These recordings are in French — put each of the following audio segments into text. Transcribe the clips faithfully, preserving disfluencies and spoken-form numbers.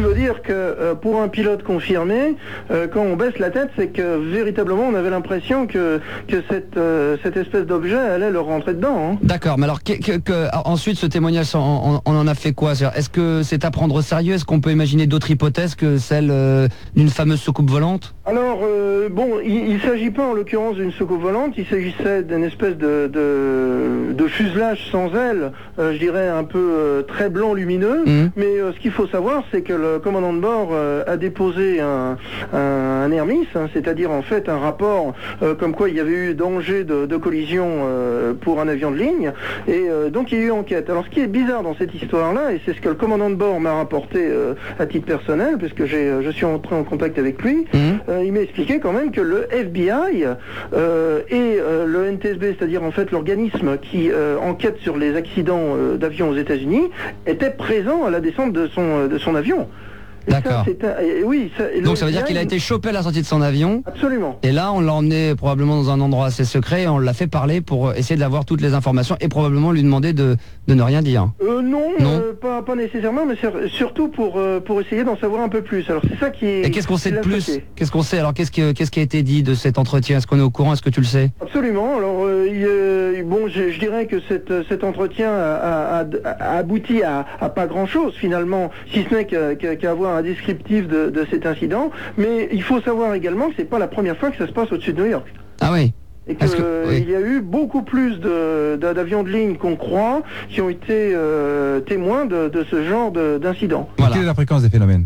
Je veux dire que euh, pour un pilote confirmé, euh, quand on baisse la tête, c'est que véritablement on avait l'impression que, que cette, euh, cette espèce d'objet allait leur rentrer dedans. Hein. D'accord, mais alors que, que, que, ensuite ce témoignage, on, on, on en a fait quoi? Est-ce que c'est à prendre au sérieux? Est-ce qu'on peut imaginer d'autres hypothèses que celle euh, d'une fameuse soucoupe volante? Alors, euh, bon, il ne s'agit pas en l'occurrence d'une soucoupe volante, il s'agissait d'une espèce de, de, de fuselage sans aile, euh, je dirais un peu euh, très blanc lumineux, mmh. mais euh, ce qu'il faut savoir, c'est que le commandant de bord euh, a déposé un, un, un airmiss, hein, c'est-à-dire en fait un rapport euh, comme quoi il y avait eu danger de, de collision euh, pour un avion de ligne, et euh, donc il y a eu enquête. Alors ce qui est bizarre dans cette histoire-là, et c'est ce que le commandant de bord m'a rapporté euh, à titre personnel, puisque j'ai, je suis entré en contact avec lui, mmh. euh, il m'a expliqué quand même que le F B I euh, et euh, le N T S B, c'est-à-dire en fait l'organisme qui euh, enquête sur les accidents euh, d'avions aux États-Unis, était présent à la descente de son, de son avion. D'accord. Oui, ça, donc ça veut dire qu'il a été chopé à la sortie de son avion. Absolument. Et là, on l'a emmené probablement dans un endroit assez secret et on l'a fait parler pour essayer de avoir toutes les informations et probablement lui demander de, de ne rien dire. Euh, non, non. Euh, pas, pas nécessairement, mais surtout pour, euh, pour essayer d'en savoir un peu plus. Alors c'est ça qui est... Et qu'est-ce qu'on sait de plus? Qu'est-ce qu'on sait? Alors qu'est-ce qui, qu'est-ce qui a été dit de cet entretien? Est-ce qu'on est au courant? Est-ce que tu le sais? Absolument. Alors, euh, il, euh, bon, je, je dirais que cette, cet entretien a, a, a abouti à, à pas grand-chose finalement, si ce n'est qu'à qu'à, qu'à avoir un descriptif De, de cet incident, mais il faut savoir également que c'est pas la première fois que ça se passe au-dessus de New York. Ah oui. Et qu'il oui. y a eu beaucoup plus de, de, d'avions de ligne qu'on croit qui ont été euh, témoins de, de ce genre de, d'incident. Voilà. Quelle est la fréquence des phénomènes?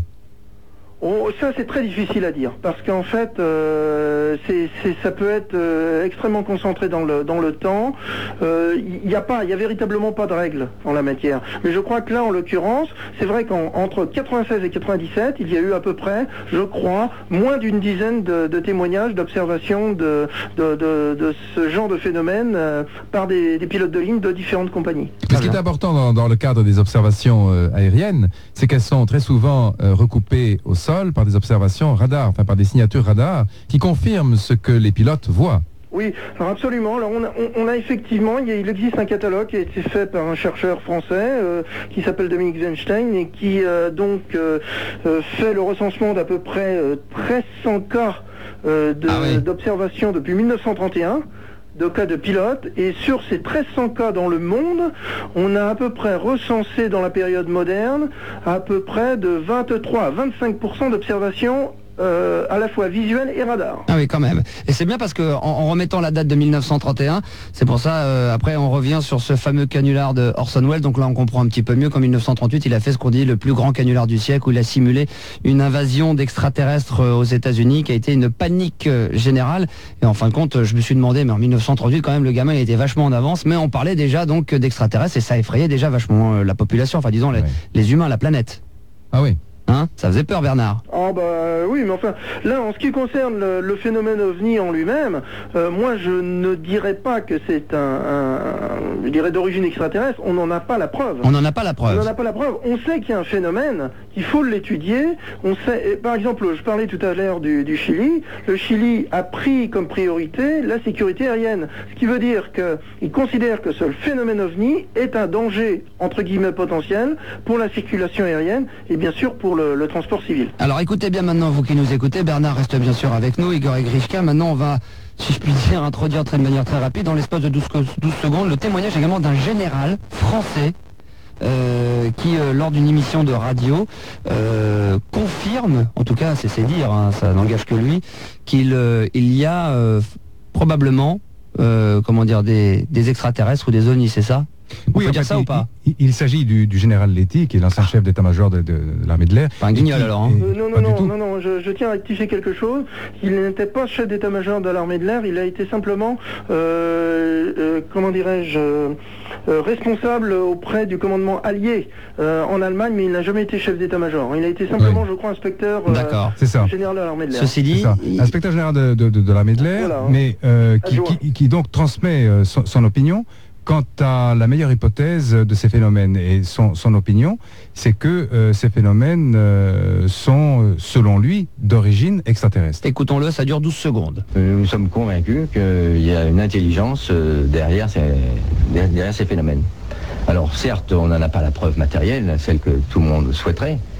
Oh, ça c'est très difficile à dire parce qu'en fait euh, c'est, c'est, ça peut être euh, extrêmement concentré dans le, dans le temps. Il euh, n'y a pas, il y a véritablement pas de règles en la matière. Mais je crois que là en l'occurrence, c'est vrai qu'entre quatre-vingt-seize et quatre-vingt-dix-sept, il y a eu à peu près, je crois, moins d'une dizaine de, de témoignages, d'observations de, de, de, de ce genre de phénomène euh, par des, des pilotes de ligne de différentes compagnies. Ce qui est important dans, dans le cadre des observations euh, aériennes, c'est qu'elles sont très souvent euh, recoupées au sol par des observations radar, enfin par des signatures radar qui confirment ce que les pilotes voient. Oui, alors absolument. Alors on, a, on, on a effectivement, il, y a, il existe un catalogue qui a été fait par un chercheur français euh, qui s'appelle Dominique Weinstein et qui euh, donc euh, euh, fait le recensement d'à peu près euh, treize cents cas euh, de, ah oui. d'observation depuis mille neuf cent trente et un. De cas de pilotes, et sur ces treize cents cas dans le monde, on a à peu près recensé dans la période moderne à peu près de vingt-trois à vingt-cinq pour cent d'observations Euh, à la fois visuel et radar. Ah oui, quand même. Et c'est bien parce que en, en remettant la date de mille neuf cent trente et un, c'est pour ça, euh, après on revient sur ce fameux canular de Orson Welles, donc là on comprend un petit peu mieux qu'en mille neuf cent trente-huit, il a fait ce qu'on dit le plus grand canular du siècle, où il a simulé une invasion d'extraterrestres aux États-Unis qui a été une panique euh, générale. Et en fin de compte, je me suis demandé, mais en mille neuf cent trente-huit, quand même, le gamin il était vachement en avance, mais on parlait déjà donc d'extraterrestres et ça effrayait déjà vachement euh, la population, enfin disons les, ouais. les humains, la planète. Ah oui. Hein, ça faisait peur, Bernard. Ah bah oui, mais enfin, là, en ce qui concerne le, le phénomène ovni en lui-même, euh, moi je ne dirais pas que c'est un, un, un je dirais d'origine extraterrestre. On n'en a pas la preuve. On n'en a pas la preuve. On n'en a pas la preuve. On sait qu'il y a un phénomène, qu'il faut l'étudier. On sait, et par exemple, je parlais tout à l'heure du, du Chili. Le Chili a pris comme priorité la sécurité aérienne, ce qui veut dire qu'il considère que ce phénomène ovni est un danger entre guillemets potentiel pour la circulation aérienne et bien sûr pour Le, le transport civil. Alors écoutez bien maintenant, vous qui nous écoutez, Bernard reste bien sûr avec nous, Igor et Grishka. Maintenant on va, si je puis dire, introduire très, de manière très rapide, dans l'espace de douze secondes, le témoignage également d'un général français euh, qui, euh, lors d'une émission de radio, euh, confirme, en tout cas c'est c'est dire, hein, ça n'engage que lui, qu'il euh, il y a euh, probablement, euh, comment dire, des, des extraterrestres ou des ovnis, c'est ça? On oui, peut dire fait, ça il, ou pas? Il, il s'agit du, du général Letty, qui est l'ancien chef d'état-major de, de, de l'armée de l'air. Pas un guignol alors, hein. euh, Non, non, non, non, non, je, je tiens à rectifier quelque chose. Il n'était pas chef d'état-major de l'armée de l'air, il a été simplement, euh, euh, comment dirais-je, euh, euh, responsable auprès du commandement allié euh, en Allemagne, mais il n'a jamais été chef d'état-major. Il a été simplement, oui. je crois, inspecteur euh, général de l'armée de l'air. Ceci dit, il... inspecteur général de, de, de, de l'armée de l'air, voilà, mais euh, qui, qui, qui donc transmet euh, son, son opinion quant à la meilleure hypothèse de ces phénomènes. Et son, son opinion, c'est que euh, ces phénomènes euh, sont, selon lui, d'origine extraterrestre. Écoutons-le, ça dure douze secondes. Euh, nous sommes convaincus qu'il y a une intelligence euh, derrière, ces, derrière ces phénomènes. Alors certes, on n'en a pas la preuve matérielle, celle que tout le monde souhaiterait,